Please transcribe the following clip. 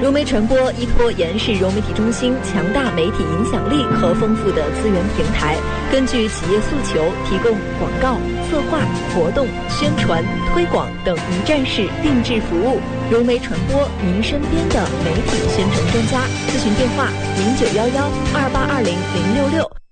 融媒传播依托延世融媒体中心强大媒体影响力和丰富的资源平台，根据企业诉求提供广告、策划、活动、宣传、推广等一站式定制服务。融媒传播，您身边的媒体宣传专家。咨询电话：091128200666。